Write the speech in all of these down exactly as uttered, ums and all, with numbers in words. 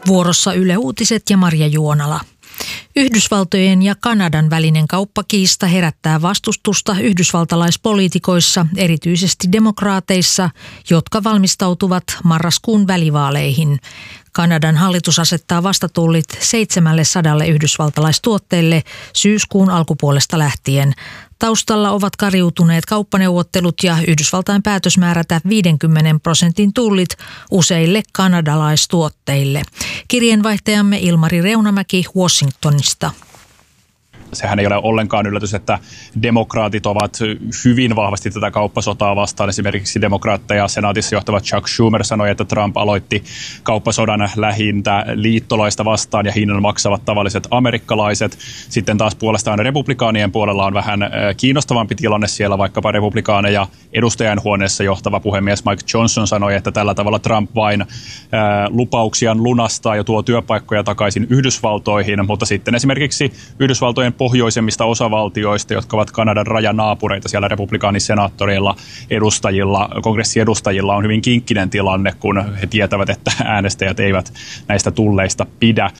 Vuorossa Yle Uutiset ja Marja Juonala. Yhdysvaltojen ja Kanadan välinen kauppakiista herättää vastustusta yhdysvaltalaispoliitikoissa, erityisesti demokraateissa, jotka valmistautuvat marraskuun välivaaleihin. Kanadan hallitus asettaa vastatullit seitsemälle yhdysvaltalaistuotteelle syyskuun alkupuolesta lähtien. Taustalla ovat kariutuneet kauppaneuvottelut ja Yhdysvaltain päätös määrätä viidenkymmenen prosentin tullit useille kanadalaistuotteille. Kirjeenvaihtajamme Ilmari Reunamäki Washingtonista. Sehän ei ole ollenkaan yllätys, että demokraatit ovat hyvin vahvasti tätä kauppasotaa vastaan. Esimerkiksi demokraatteja senaatissa johtava Chuck Schumer sanoi, että Trump aloitti kauppasodan lähintä liittolaista vastaan ja hinnan maksavat tavalliset amerikkalaiset. Sitten taas puolestaan republikaanien puolella on vähän kiinnostavampi tilanne siellä, vaikkapa republikaaneja edustajainhuoneessa johtava puhemies Mike Johnson sanoi, että tällä tavalla Trump vain ää, lupauksiaan lunastaa ja tuo työpaikkoja takaisin Yhdysvaltoihin, mutta sitten esimerkiksi Yhdysvaltojen pohjoisemmista osavaltioista, jotka ovat Kanadan rajanaapureita, siellä republikaanisenaattoreilla, edustajilla, kongressiedustajilla on hyvin kinkkinen tilanne, kun he tietävät, että äänestäjät eivät näistä tulleista pidä.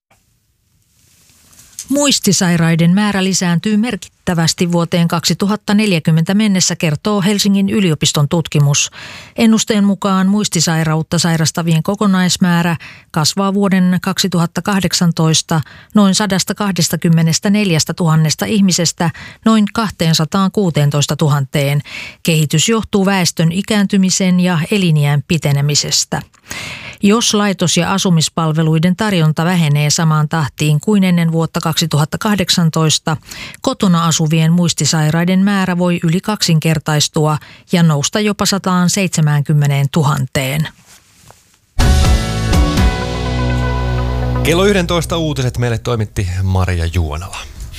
Muistisairaiden määrä lisääntyy merkittävästi vuoteen kaksituhattaneljäkymmentä mennessä, kertoo Helsingin yliopiston tutkimus. Ennusteen mukaan muistisairautta sairastavien kokonaismäärä kasvaa vuoden kaksituhattakahdeksantoista noin sata kaksikymmentäneljä tuhatta ihmisestä noin kaksisataakuusitoista tuhatta. Kehitys johtuu väestön ikääntymisen ja eliniän pitenemisestä. Jos laitos- ja asumispalveluiden tarjonta vähenee samaan tahtiin kuin ennen vuotta kaksituhattakahdeksantoista, kotona asuvien muistisairaiden määrä voi yli kaksinkertaistua ja nousta jopa sata seitsemänkymmentätuhatta. Kello yksitoista uutiset meille toimitti Marja Juonala.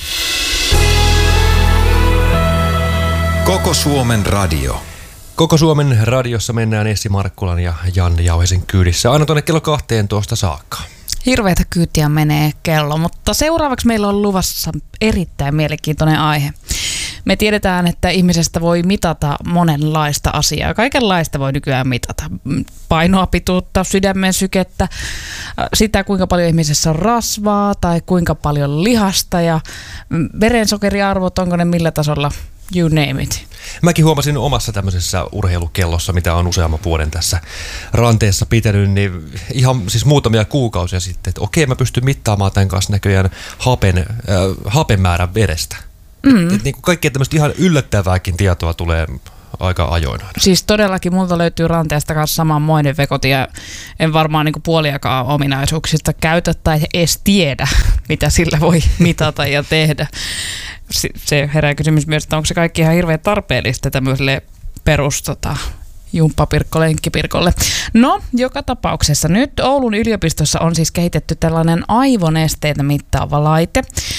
Koko Suomen radio. Koko Suomen radiossa mennään Essi Markkulan ja Janne Jauhisen kyydissä aina tuonne kello kahteentoista saakka. Hirveätä kyytiä menee kello, mutta seuraavaksi meillä on luvassa erittäin mielenkiintoinen aihe. Me tiedetään, että ihmisestä voi mitata monenlaista asiaa. Kaikenlaista voi nykyään mitata. Painoa, pituutta, sydämen sykettä, sitä kuinka paljon ihmisessä on rasvaa tai kuinka paljon lihasta ja verensokeriarvot, onko ne millä tasolla, you name it. Mäkin huomasin omassa tämmöisessä urheilukellossa, mitä on useamman vuoden tässä ranteessa pitänyt, niin ihan siis muutamia kuukausia sitten, että okei, mä pystyn mittaamaan tämän kanssa näköjään hapen, äh, hapen määrän verestä. Mm. Et, et niin kuin kaikkea tämmöistä ihan yllättävääkin tietoa tulee aika ajoin. Siis todellakin multa löytyy ranteesta kanssa samanmoinen vekoti ja en varmaan niin kuin puoliakaan ominaisuuksista käytä tai edes tiedä, mitä sillä voi mitata ja tehdä. Se herää kysymys myös, että onko se kaikki ihan hirveän tarpeellista tämmöiselle perus tota, jumppapirkko, lenkkipirkolle. No, joka tapauksessa nyt Oulun yliopistossa on siis kehitetty tällainen aivonesteitä mittaava laite.